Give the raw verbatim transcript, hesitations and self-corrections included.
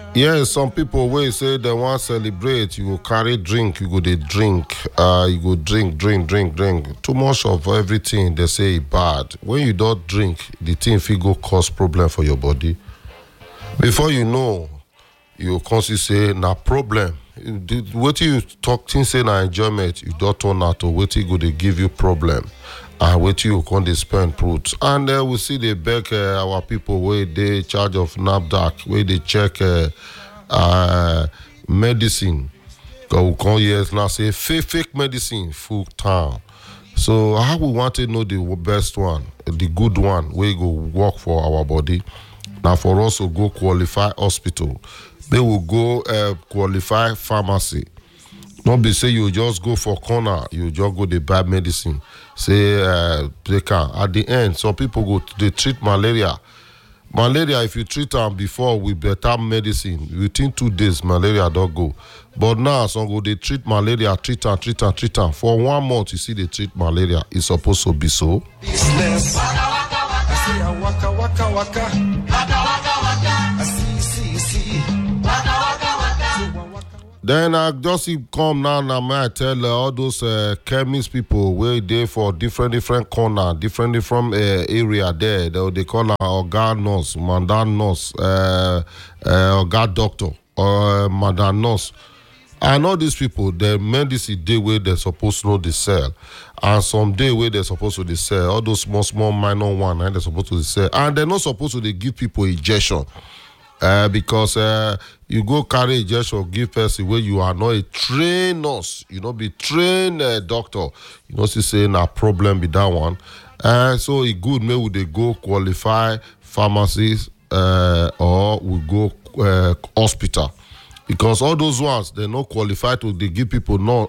Yes, some people will say they want to celebrate. You go carry drink, you go they drink, uh, you go drink, drink, drink, drink. Too much of everything they say is bad. When you don't drink, the thing fit go cause problem for your body. Before you know, you constantly say na problem. What you talk things say na enjoyment, you don't turn out to what you go they give you problem. And what you can they spend fruits. And uh, we see they beg uh, our people where they charge of NAFDAC, where they check uh, uh, medicine. Because we come here now say fake, fake medicine full time. So how we want to know the best one, the good one, where go work for our body. Now for us to go qualify hospital. They will go uh, qualify pharmacy. Not be say you just go for corner, you just go to buy medicine. Say uh, they can. At the end, some people go to they treat malaria. Malaria, if you treat them before with better medicine, within two days malaria don't go. But now some go they treat malaria, treat and treat and treat and for one month you see they treat malaria. It's supposed to be so. Business. Waka, waka, waka. I see a waka waka waka. Waka waka waka. I see see see. Waka waka waka. Then I just come now and I tell uh, all those uh, chemist people where they for different different corner, different different uh, area there. They, they call her Oga nurse, Madam nurse, uh, uh, Oga doctor, or uh, Madam nurse. And all these people, the medicine day where they're supposed to know the sell, and some day where they're supposed to they sell. All those small small minor one, and they're supposed to sell, and they're not supposed to they give people injection. Uh, because uh, you go carry injection, give person where you are not a trained nurse, you know, be trained uh, doctor. You know, see saying a problem with that one. Uh, so it good maybe they go qualify pharmacies uh, or we go uh, hospital. Because all those ones, they're not qualified to they give people no